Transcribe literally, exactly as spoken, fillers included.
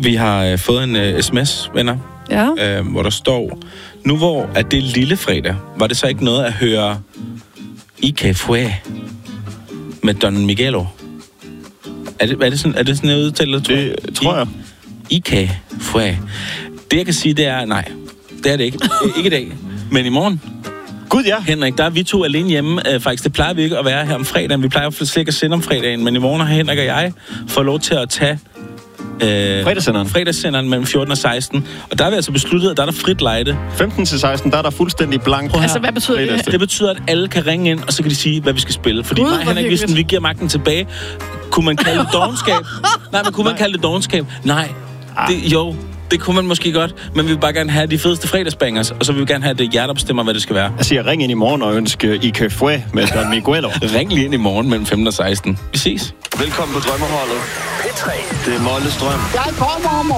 Vi har øh, fået en øh, sms, venner, Ja. øh, hvor der står, nu hvor at det er lille fredag, var det så ikke noget at høre Ike Fue med Don Miguelo? Er det, er det sådan, er det sådan noget udtalt? Det tror jeg. Ike Fue. Det jeg kan sige, det er, nej, det er det ikke. Ikke i dag, men i morgen. Gud, ja. Henrik, der er vi to alene hjemme. Øh, faktisk, det plejer vi ikke at være her om fredagen. Vi plejer jo slet ikke at sende om fredagen, men i morgen har Henrik og jeg fået lov til at tage øh, Fredagssenderen. fredagssenderen mellem fjorten og seksten. Og der har vi altså besluttet, at der er der frit lejde. femten til seksten, der er der fuldstændig blank. Altså, hvad betyder det? Det betyder, at alle kan ringe ind, og så kan de sige, hvad vi skal spille. Fordi Gud, mig og Henrik, hvis vi giver magten tilbage, kunne man kalde det dovenskab? Nej, men kunne man kalde det dovenskab? Nej. Det, jo, det kunne man måske godt, men vi vil bare gerne have de fedeste fredagsbangers, og så vil vi gerne have, at det hjerter bestemmer, hvad det skal være. Jeg siger, ring ind i morgen og ønske Ike Fue med Don Miguelo. Ring lige ind i morgen mellem femten og seksten. Vi ses. Velkommen på Drømmeholdet. P tre. Det er Molles drøm. Jeg kommer om